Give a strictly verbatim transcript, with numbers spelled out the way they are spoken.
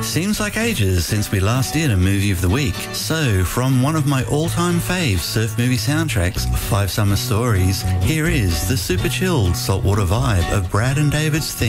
Seems like ages since we last did a movie of the week. So, from one of my all-time fave surf movie soundtracks, Five Summer Stories, here is the super chilled saltwater vibe of Brad and David's theme.